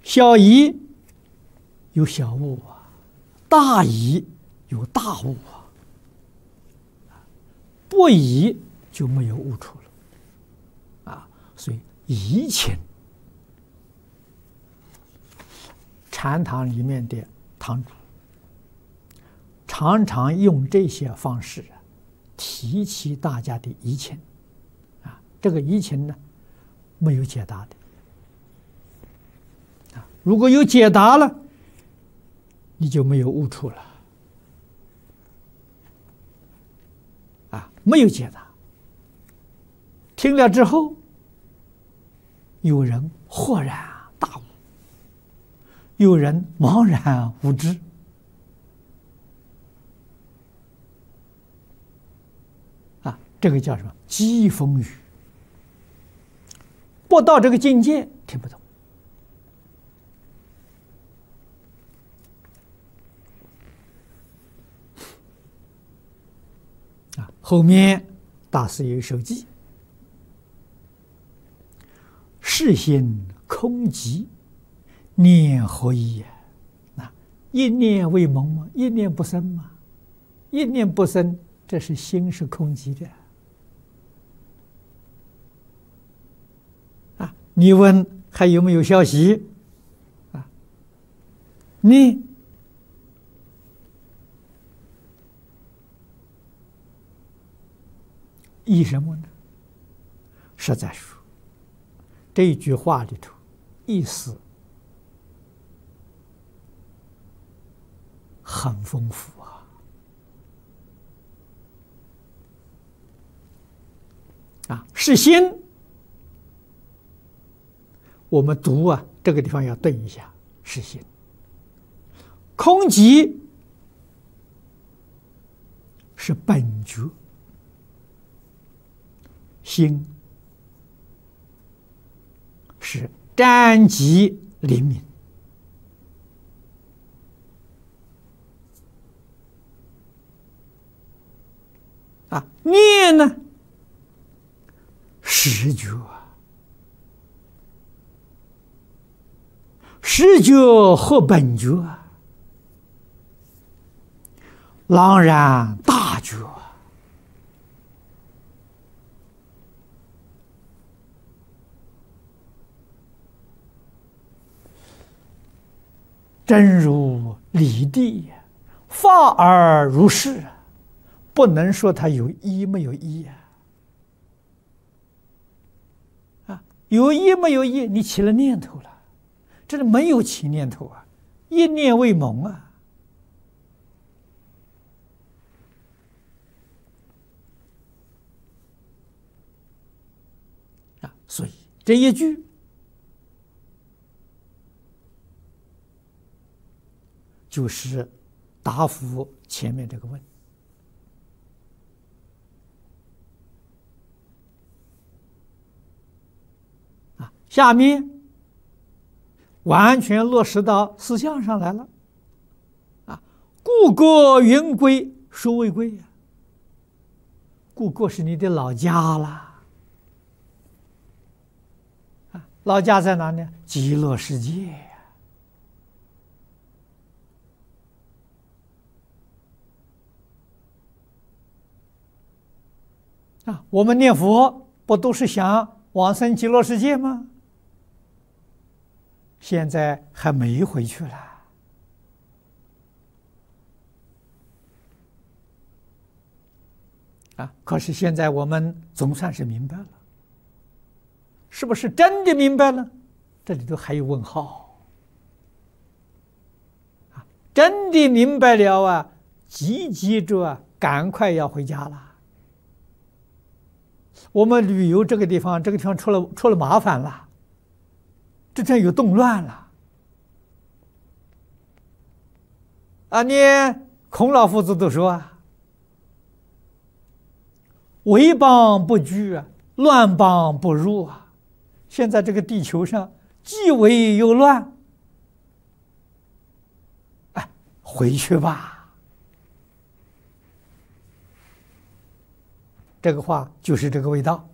小疑有小悟啊，大疑有大悟啊，不疑就没有悟处了啊。所以疑情，禅堂里面的堂主常常用这些方式提起大家的疑情啊。这个疑情呢，没有解答的啊。如果有解答了，你就没有悟处了啊。没有解答，听了之后，有人豁然大悟，有人茫然无知啊。这个叫什么？机风语。不到这个境界，听不懂啊。后面大师有首偈：世心空寂，念何意也？啊，一念为蒙吗？一念不生吗？一念不生，这是心是空寂的啊。你问还有没有消息啊？你依什么呢？实在说，这一句话里头意思很丰富啊！是心，我们读啊，这个地方要顿一下，是心。空寂是本觉，心是瞻极灵敏啊。念呢，实觉，实觉和本觉，朗然大觉真如理地，法而如是，不能说它有一没有一啊！有一没有一，你起了念头了，这是没有起念头啊，一念为蒙啊！所以这一句就是答复前面这个问啊。下面完全落实到思想上来了啊。故国云归，孰为归呀？故国是你的老家啦啊，老家在哪呢？极乐世界啊。我们念佛不都是想往生极乐世界吗？现在还没回去了啊！可是现在我们总算是明白了，是不是真的明白了？这里头还有问号啊！真的明白了啊，急急着赶快要回家了。我们旅游这个地方，这个地方出了麻烦了，这真有动乱了啊！你孔老夫子都说啊，为邦不居啊，乱邦不入啊。现在这个地球上既为又乱，哎，回去吧。这个话就是这个味道。